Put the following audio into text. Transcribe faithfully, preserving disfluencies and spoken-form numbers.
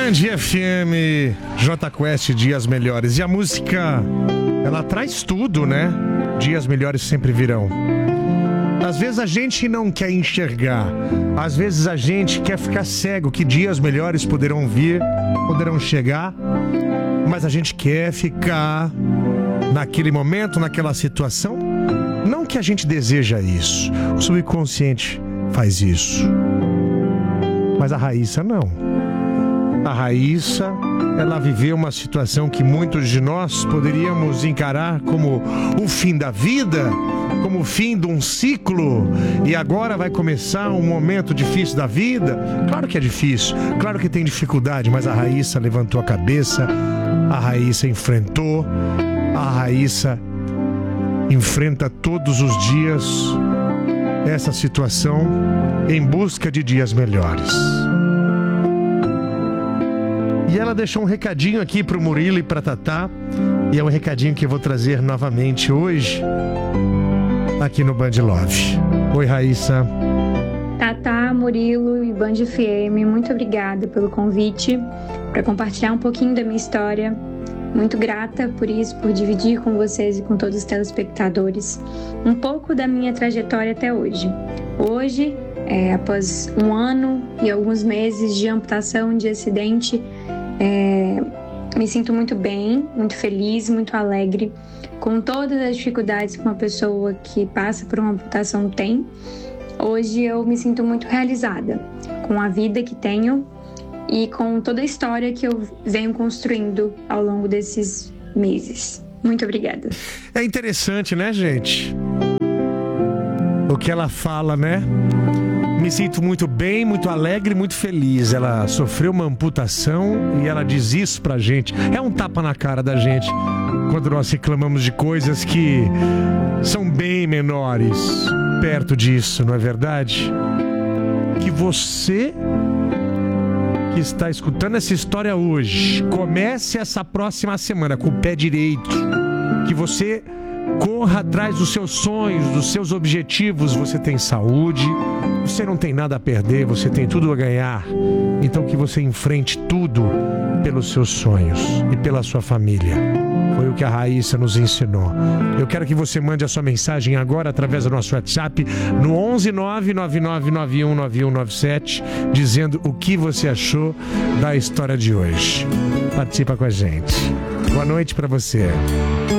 Band F M, J Quest, Dias Melhores. E a música, ela traz tudo, né? Dias melhores sempre virão. Às vezes a gente não quer enxergar, às vezes a gente quer ficar cego, que dias melhores poderão vir, poderão chegar, mas a gente quer ficar naquele momento, naquela situação. Não que a gente deseja isso, o subconsciente faz isso, mas a Raíssa não. A Raíssa, ela viveu uma situação que muitos de nós poderíamos encarar como o fim da vida, como o fim de um ciclo, e agora vai começar um momento difícil da vida. Claro que é difícil, claro que tem dificuldade, mas a Raíssa levantou a cabeça, a Raíssa enfrentou, a Raíssa enfrenta todos os dias essa situação em busca de dias melhores. E ela deixou um recadinho aqui pro Murilo e pra Tatá, e é um recadinho que eu vou trazer novamente hoje aqui no Band Love. Oi, Raíssa. Tatá, Murilo e Band F M, muito obrigada pelo convite para compartilhar um pouquinho da minha história. Muito grata por isso, por dividir com vocês e com todos os telespectadores um pouco da minha trajetória até hoje. Hoje, é, após um ano e alguns meses de amputação, de acidente, é, me sinto muito bem, muito feliz, muito alegre, com todas as dificuldades que uma pessoa que passa por uma amputação tem. Hoje eu me sinto muito realizada com a vida que tenho e com toda a história que eu venho construindo ao longo desses meses. Muito obrigada. É interessante, né, gente? O que ela fala, né? Me sinto muito bem, muito alegre, muito feliz. Ela sofreu uma amputação e ela diz isso pra gente. É um tapa na cara da gente quando nós reclamamos de coisas que são bem menores perto disso, não é verdade? Que você que está escutando essa história hoje comece essa próxima semana com o pé direito, que você corra atrás dos seus sonhos, dos seus objetivos. Você tem saúde, você não tem nada a perder, você tem tudo a ganhar. Então que você enfrente tudo pelos seus sonhos e pela sua família. Foi o que a Raíssa nos ensinou. Eu quero que você mande a sua mensagem agora através do nosso WhatsApp no onze nove nove nove nove um nove um nove sete, dizendo o que você achou da história de hoje. Participa com a gente. Boa noite para você.